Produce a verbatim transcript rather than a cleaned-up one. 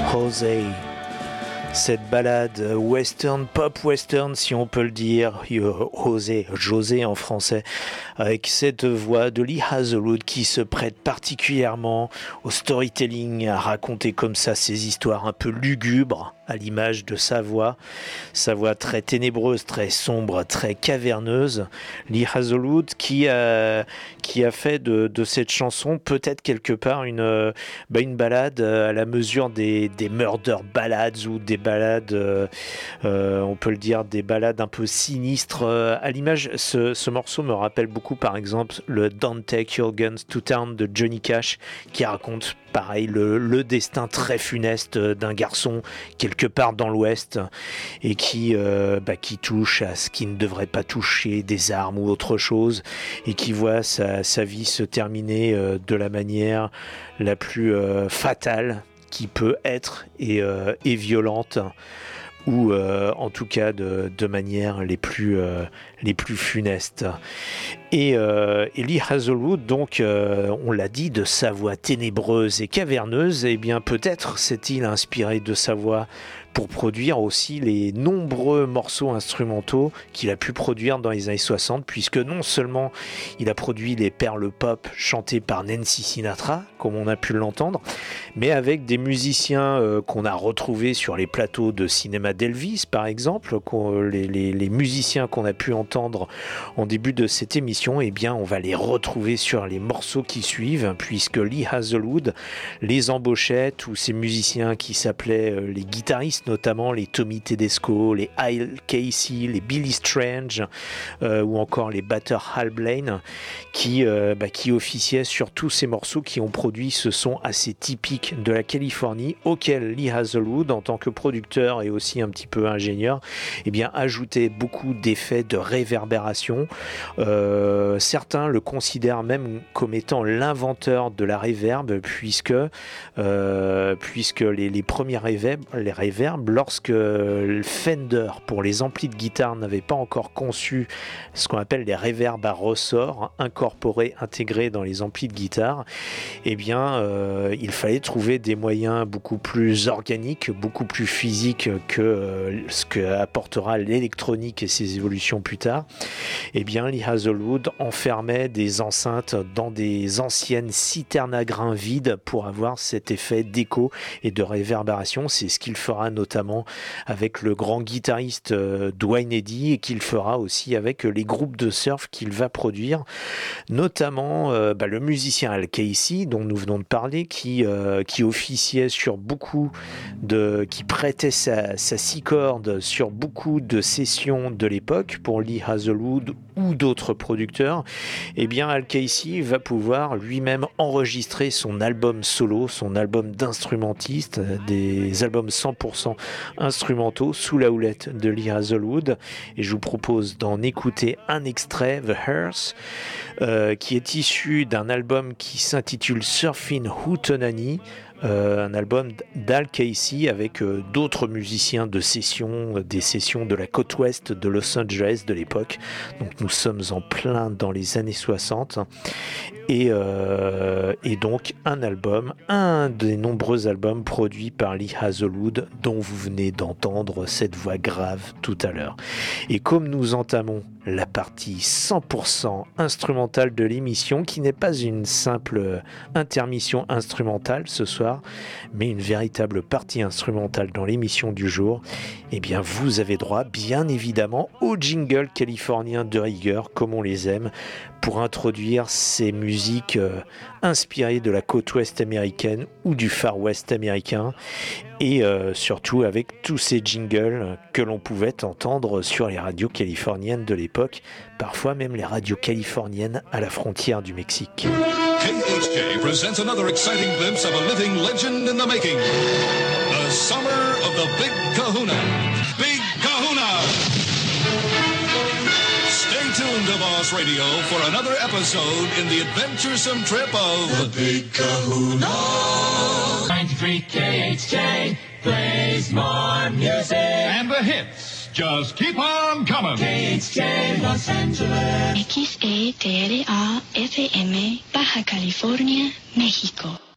José. Cette balade western, pop western si on peut le dire, José, José en français, avec cette voix de Lee Hazlewood qui se prête particulièrement au storytelling, à raconter comme ça ces histoires un peu lugubres, à l'image de sa voix, sa voix très ténébreuse, très sombre, très caverneuse. Lee Hazlewood qui a, qui a fait de, de cette chanson peut-être quelque part une, bah une balade à la mesure des, des murder ballads ou des balades, euh, euh, on peut le dire, des balades un peu sinistres. Euh, à l'image, ce, ce morceau me rappelle beaucoup par exemple le Don't Take Your Guns to Town de Johnny Cash, qui raconte pareil le, le destin très funeste d'un garçon quelque part dans l'Ouest et qui, euh, bah, qui touche à ce qui ne devrait pas toucher, des armes ou autre chose, et qui voit sa, sa vie se terminer euh, de la manière la plus euh, fatale qui peut être et, euh, et violente, ou euh, en tout cas de, de manière les plus, euh, les plus funestes. Et, euh, et Lee Hazlewood, donc, euh, on l'a dit, de sa voix ténébreuse et caverneuse, eh bien peut-être s'est-il inspiré de sa voix pour produire aussi les nombreux morceaux instrumentaux qu'il a pu produire dans les années soixante, puisque non seulement il a produit les perles pop chantées par Nancy Sinatra, comme on a pu l'entendre, mais avec des musiciens euh, qu'on a retrouvés sur les plateaux de cinéma d'Elvis, par exemple, les, les, les musiciens qu'on a pu entendre en début de cette émission, eh bien on va les retrouver sur les morceaux qui suivent, puisque Lee Hazlewood les embauchait, tous ces musiciens qui s'appelaient euh, les guitaristes, notamment les Tommy Tedesco, les Al Casey, les Billy Strange, euh, ou encore les batteurs Hal Blaine, qui, euh, bah, qui officiaient sur tous ces morceaux qui ont produit ce son assez typique de la Californie, auquel Lee Hazlewood, en tant que producteur et aussi un petit peu ingénieur, eh bien, ajoutait beaucoup d'effets de réverbération. Euh, certains le considèrent même comme étant l'inventeur de la réverb, puisque, euh, puisque les, les premiers réverbes, les réverbes, lorsque Fender, pour les amplis de guitare, n'avait pas encore conçu ce qu'on appelle les réverbes à ressort, incorporés, intégrés dans les amplis de guitare, eh bien, euh, il fallait trouver des moyens beaucoup plus organiques, beaucoup plus physiques que euh, ce que apportera l'électronique et ses évolutions plus tard. Eh bien, Lee Hazlewood enfermait des enceintes dans des anciennes citernes à grains vides pour avoir cet effet d'écho et de réverbération. C'est ce qu'il fera notamment avec le grand guitariste euh, Duane Eddy, et qu'il fera aussi avec les groupes de surf qu'il va produire, notamment euh, bah, le musicien Al Casey dont nous venons de parler, qui, euh, qui officiait sur beaucoup de, qui prêtait sa, sa six cordes sur beaucoup de sessions de l'époque pour Lee Hazlewood ou d'autres producteurs. Eh bien, Al Casey va pouvoir lui-même enregistrer son album solo, son album d'instrumentiste, des albums cent pour cent instrumentaux sous la houlette de Lee Hazlewood, et je vous propose d'en écouter un extrait, The Hearse, euh, qui est issu d'un album qui s'intitule Surfin' Hootenanny, Euh, un album d'Al Casey avec euh, d'autres musiciens de session, euh, des sessions de la côte ouest de Los Angeles de l'époque. Donc nous sommes en plein dans les années soixante, et, euh, et donc un album, un des nombreux albums produits par Lee Hazlewood, dont vous venez d'entendre cette voix grave tout à l'heure. Et comme nous entamons la partie cent pour cent instrumentale de l'émission, qui n'est pas une simple intermission instrumentale ce soir, mais une véritable partie instrumentale dans l'émission du jour, eh bien vous avez droit bien évidemment au jingle californien de rigueur, comme on les aime, pour introduire ces musiques euh, inspirées de la côte ouest américaine ou du far west américain, et euh, surtout avec tous ces jingles que l'on pouvait entendre sur les radios californiennes de l'époque, parfois même les radios californiennes à la frontière du Mexique. K H J presents another exciting glimpse of a living legend in the making. The summer of the Big Kahuna. Big Kahuna! Stay tuned to Boss Radio for another episode in the adventuresome trip of the Big Kahuna. ninety-three K H J plays more music. And the hits just keep on coming. K H J Los Angeles. X E T R A F M, Baja California, México.